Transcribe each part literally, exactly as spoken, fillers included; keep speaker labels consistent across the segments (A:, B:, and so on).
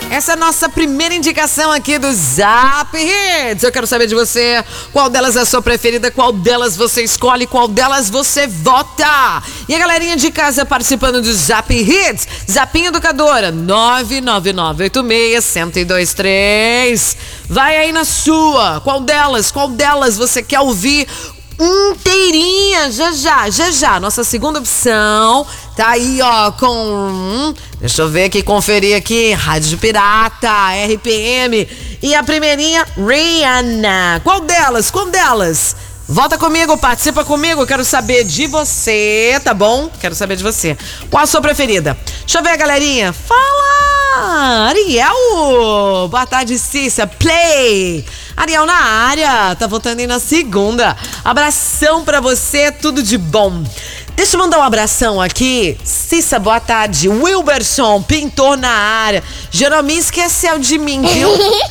A: Essa é a nossa primeira indicação aqui do Zap Hits. Eu quero saber de você, qual delas é a sua preferida, qual delas você escolhe, qual delas você vota. E a galerinha de casa participando do Zap Hits, Zapinho Educadora, nove nove nove oito seis, um zero dois três. Vai aí na sua, qual delas, qual delas você quer ouvir inteirinha, já já, já já. Nossa segunda opção tá aí, ó, com... Deixa eu ver aqui, conferir aqui. Rádio Pirata, R P M. E a primeirinha, Rihanna. Qual delas? Qual delas? Volta comigo, participa comigo. Quero saber de você, tá bom? Quero saber de você. Qual a sua preferida? Deixa eu ver, galerinha. Fala! Ariel! Boa tarde, Cissa. Play! Ariel na área, tá voltando aí na segunda. Abração pra você, tudo de bom. Deixa eu mandar um abração aqui. Cissa, boa tarde. Wilberson, pintor na área. Jeromim esqueceu de mim, viu?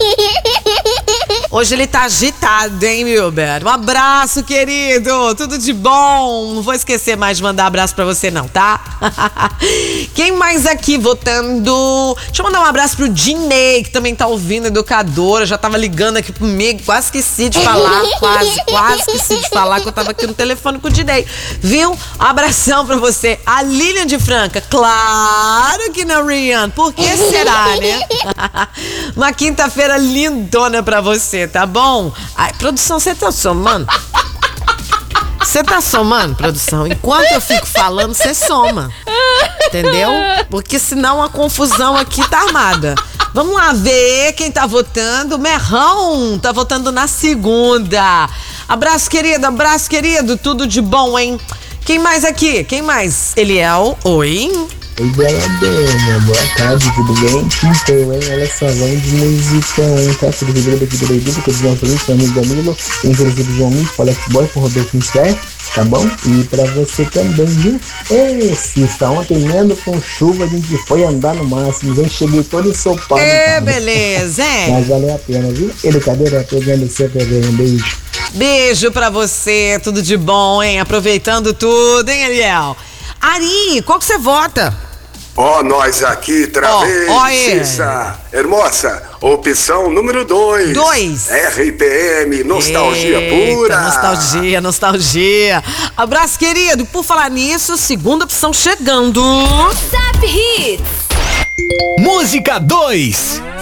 A: Hoje ele tá agitado, hein, Wilber? Um abraço, querido. Tudo de bom. Não vou esquecer mais de mandar abraço pra você, não, tá? Quem mais aqui votando? Deixa eu mandar um abraço pro Dinei, que também tá ouvindo, educadora. Já tava ligando aqui comigo. Quase esqueci de falar. Quase, quase esqueci de falar que eu tava aqui no telefone com o Dinei. Viu? Abração pra você. A Lilian de Franca. Claro que não, Rian. Por que será, né? Uma quinta-feira lindona pra você, tá bom? Ai, produção, você tá somando? Você tá somando, produção? Enquanto eu fico falando, você soma. Entendeu? Porque senão a confusão aqui tá armada. Vamos lá ver quem tá votando. Merrão tá votando na segunda. Abraço, querido. Abraço, querido. Tudo de bom, hein? Quem mais aqui? Quem mais? Eliel, oi.
B: Oi, galera, boa tarde, tudo bem? Então, hein, olha só, vamos de música, hein, tá? Tudo de vida aqui do Beirute, que eu deslanço ali, seu amigo Danilo, inclusive João Mito, Alex Boy, com Roberto Mister, tá bom? E pra você também, viu? Esse, está ontem mesmo com chuva, a gente foi andar no máximo, gente, cheguei todo ensopado.
A: É, beleza, hein?
B: Mas valeu a pena, viu? Educadora, pegando sempre, um beijo.
A: Beijo pra você, tudo de bom, hein? Aproveitando tudo, hein, Eliel? Ari, qual que você vota?
C: Ó, oh, nós aqui, travês,
A: ó, ó
C: Cissa, hermosa, opção número dois.
A: Dois.
C: R P M, nostalgia
A: Eita,
C: pura.
A: Nostalgia, nostalgia. Abraço, querido. Por falar nisso, segunda opção chegando.
D: Zap Hits.
E: Música dois.